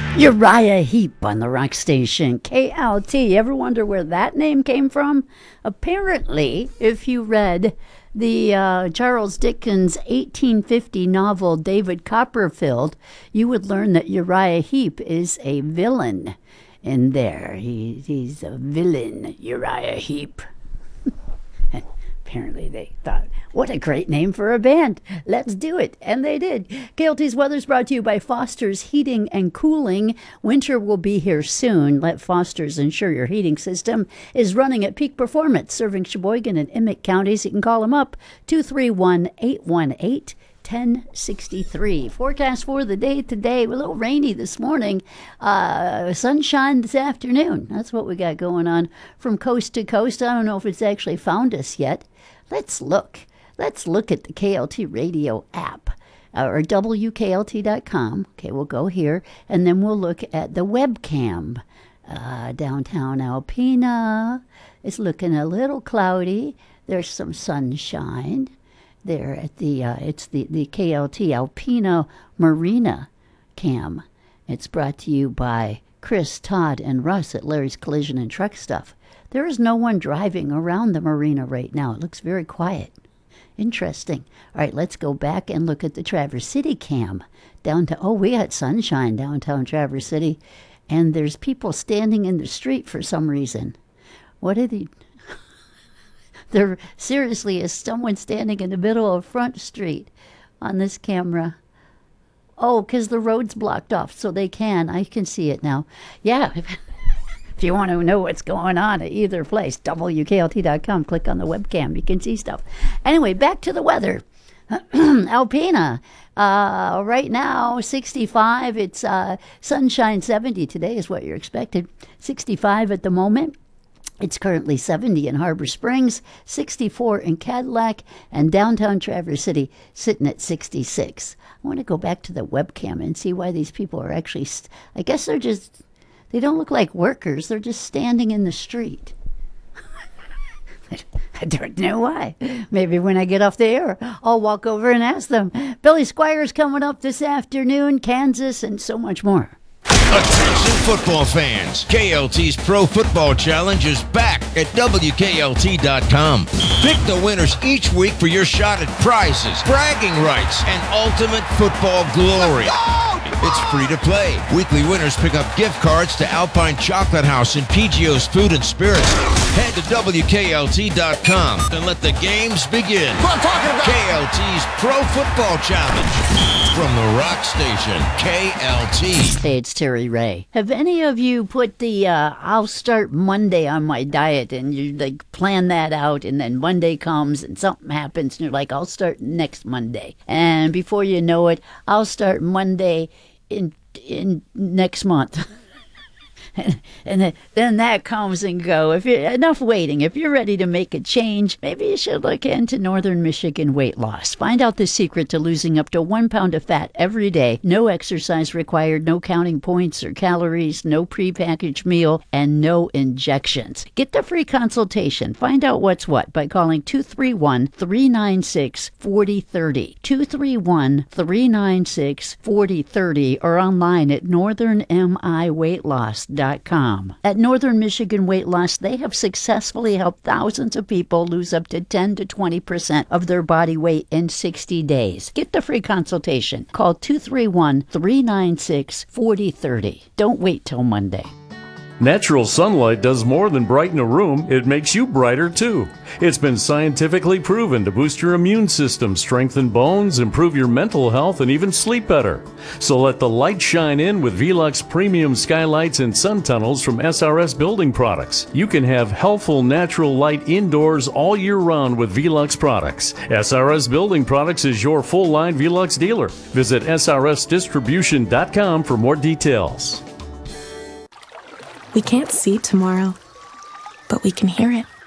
Uriah Heep on the rock station KLT. Ever wonder where that name came from? Apparently, if you read the Charles Dickens 1850 novel David Copperfield, you would learn that Uriah Heep is a villain in there. He's a villain, Uriah Heep. Apparently they thought, what a great name for a band. Let's do it. And they did. KLT's weather's brought to you by Foster's Heating and Cooling. Winter will be here soon. Let Foster's ensure your heating system is running at peak performance. Serving Sheboygan and Emmett counties. You can call them up, 231-818-1063. Forecast for the day today, a little rainy this morning. Sunshine this afternoon. That's what we got going on from coast to coast. I don't know if it's actually found us yet. Let's look. Let's look at the KLT radio app or WKLT.com. Okay, we'll go here, and then we'll look at the webcam. Downtown Alpena is looking a little cloudy. There's some sunshine there at the it's the KLT Alpena Marina cam. It's brought to you by Chris, Todd, and Russ at Larry's Collision and Truck Stuff. There is no one driving around the marina right now. It looks very quiet. Interesting. All right, let's go back and look at the Traverse City cam. We got sunshine downtown Traverse City, and there's people standing in the street for some reason. What are they? There seriously is someone standing in the middle of Front Street on this camera. Oh, because the road's blocked off, so I can see it now. Yeah. If you want to know what's going on at either place, WKLT.com, click on the webcam. You can see stuff. Anyway, back to the weather. Alpena, right now, 65. It's sunshine 70 today is what you're expected. 65 at the moment. It's currently 70 in Harbor Springs, 64 in Cadillac, and downtown Traverse City sitting at 66. I want to go back to the webcam and see why these people are actually, I guess they don't look like workers. They're just standing in the street. I don't know why. Maybe when I get off the air, I'll walk over and ask them. Billy Squires coming up this afternoon, Kansas, and so much more. Attention football fans. KLT's Pro Football Challenge is back at WKLT.com. Pick the winners each week for your shot at prizes, bragging rights, and ultimate football glory. It's free to play. Weekly winners pick up gift cards to Alpine Chocolate House and PGO's Food and Spirits. Head to WKLT.com and let the games begin. KLT's Pro Football Challenge. From the rock station, KLT. Hey, it's Terry Ray. Have any of you put the I'll start Monday on my diet, and you plan that out, and then Monday comes and something happens and you're like, I'll start next Monday, and before you know it, I'll start Monday in next month. And then that comes and go. Enough waiting. If you're ready to make a change, maybe you should look into Northern Michigan Weight Loss. Find out the secret to losing up to 1 pound of fat every day. No exercise required, no counting points or calories, no prepackaged meal, and no injections. Get the free consultation. Find out what's what by calling 231-396-4030. 231-396-4030 or online at northernmiweightloss.com. At Northern Michigan Weight Loss, they have successfully helped thousands of people lose up to 10 to 20% of their body weight in 60 days. Get the free consultation. Call 231-396-4030. Don't wait till Monday. Natural sunlight does more than brighten a room, it makes you brighter too. It's been scientifically proven to boost your immune system, strengthen bones, improve your mental health, and even sleep better. So let the light shine in with Velux Premium Skylights and Sun Tunnels from SRS Building Products. You can have healthful natural light indoors all year round with Velux products. SRS Building Products is your full-line Velux dealer. Visit srsdistribution.com for more details. We can't see tomorrow, but we can hear it.